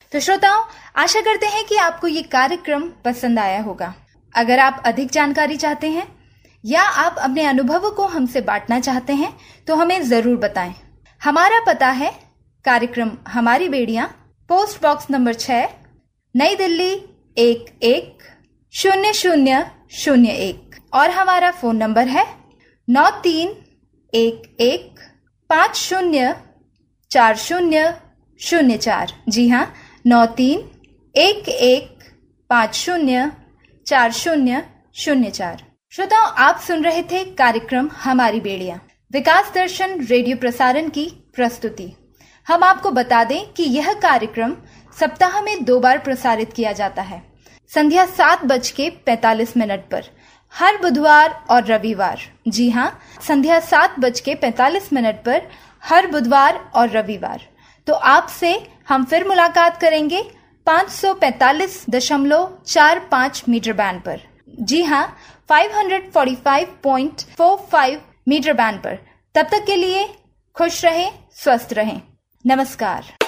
तो श्रोताओं, आशा करते हैं कि आपको ये कार्यक्रम पसंद आया होगा। अगर आप अधिक जानकारी चाहते हैं या आप अपने अनुभवों को हमसे बांटना चाहते हैं तो हमें जरूर बताएं। हमारा पता है कार्यक्रम हमारी बेड़ियां, पोस्ट बॉक्स नंबर 6, नई दिल्ली 110001 और हमारा फोन नंबर है 9311504004। जी हाँ, 9311504004। श्रोताओं, आप सुन रहे थे कार्यक्रम हमारी बेड़ियां, विकास दर्शन रेडियो प्रसारण की प्रस्तुति। हम आपको बता दें कि यह कार्यक्रम सप्ताह में 2 बार प्रसारित किया जाता है, संध्या 7:45 पर हर बुधवार और रविवार। जी हाँ, संध्या 7:45 पर हर बुधवार और रविवार। तो आपसे हम फिर मुलाकात करेंगे 545.45 मीटर बैंड पर। जी हाँ, 545.45 मीटर बैंड पर। तब तक के लिए खुश रहें, स्वस्थ रहें। नमस्कार।